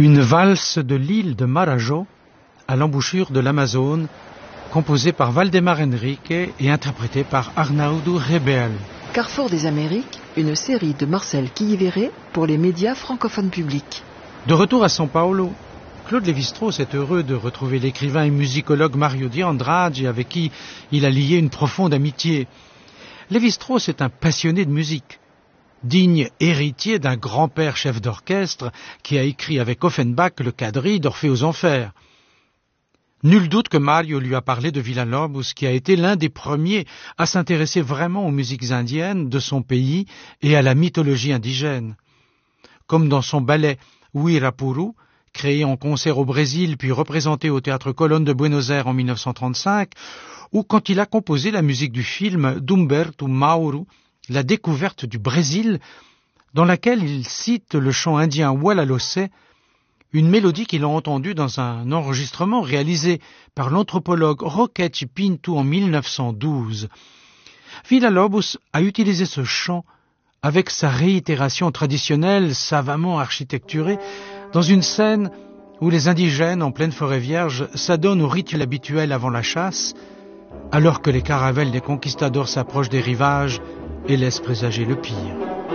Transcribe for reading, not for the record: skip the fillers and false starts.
Une valse de l'île de Marajo, à l'embouchure de l'Amazone, composée par Valdemar Henrique et interprétée par Arnaudo Rebel. Carrefour des Amériques, une série de Marcel Quilliveré pour les médias francophones publics. De retour à São Paulo, Claude Lévi-Strauss est heureux de retrouver l'écrivain et musicologue Mario de Andrade, avec qui il a lié une profonde amitié. Lévi-Strauss est un passionné de musique, digne héritier d'un grand-père chef d'orchestre qui a écrit avec Offenbach le quadrille d'Orphée aux Enfers. Nul doute que Mario lui a parlé de Villa-Lobos, qui a été l'un des premiers à s'intéresser vraiment aux musiques indiennes de son pays et à la mythologie indigène. Comme dans son ballet Uirapuru, créé en concert au Brésil puis représenté au Théâtre Colonne de Buenos Aires en 1935, ou quand il a composé la musique du film d'Humberto Mauro, La découverte du Brésil, dans laquelle il cite le chant indien Wallalocé, une mélodie qu'il a entendue dans un enregistrement réalisé par l'anthropologue Roquete Pinto en 1912. Villa-Lobos a utilisé ce chant avec sa réitération traditionnelle savamment architecturée dans une scène où les indigènes en pleine forêt vierge s'adonnent au rituel habituel avant la chasse, alors que les caravelles des conquistadors s'approchent des rivages et laissent présager le pire.